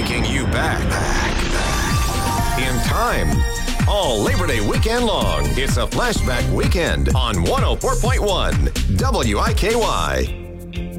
taking you back in time. All Labor Day weekend long, it's a flashback weekend on 104.1 WIKY.